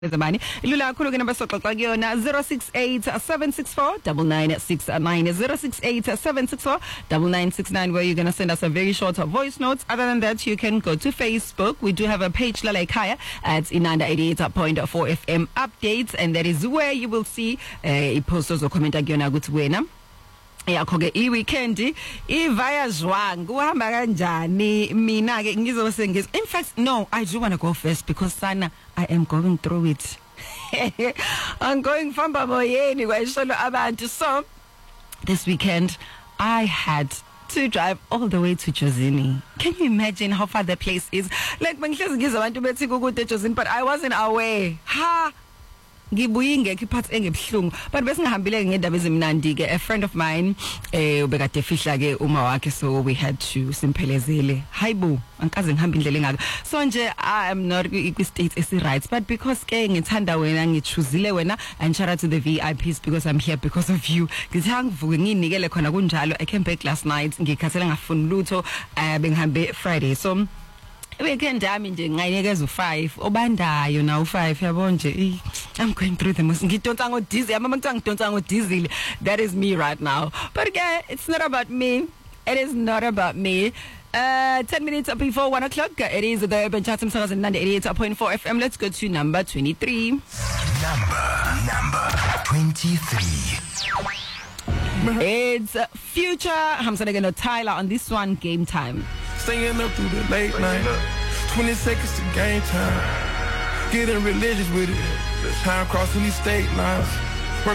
Zamani ilula kakhulu ke nabasoxoxa kuyona 068-764-9969 where you're going to send us a very short voice notes. Other than that, you can go to Facebook. We do have a page Lala Ekhaya at Inanda 88.4 FM updates, and that is where you will see i-posts or comment kuyona ukuthi wena yakho ke i-weekend ivaya zwang kuhamba kanjani. Mina ke ngizobe sengiza, in fact no, I do want to go first because sana I am going through it. I'm going famba moyeni kwayisholo abantu. So this weekend I had to drive all the way to Jozini. Can you imagine how far the place is? Like bengihlezi ngiza abantu bethi kukude Jozini, but I wasn't aware. Ngibuye ngeke iphathi engebhlungu, but bese ngihambile ngendaba ezimnandi ke. A friend of mine ubekade fihla ke uma wakhe, so we had to simphelezele. Hayibo angikaze ngihamba indlela engaka, so nje I am not kwi state esi right, but because ke ngithanda wena, ngichuzile wena, and shout out to the VIPs because I'm here because of you. Ngithe ngivuke nginikele khona kunjalo. I came back last night ngikhathela ngafuna lutho, bengihambe Friday, so weekend yami nje ngayekeza u5 obandayo na u5 yabo nje. I'm going through the most. Ngidonsa ngo diesel, mama ngithiwa ngidonsa ngo diesel. That is me right now. But again, it's not about me. It is not about me. 10 minutes before 1 o'clock, it is the Urban Chat 88.4 FM. Let's go to number 23. Number 23. It's Future Hamza Gano Tyler on this one, Game Time. Singing up through the late night, 20 seconds to game time. Getting religious with it, time crossing these state lines.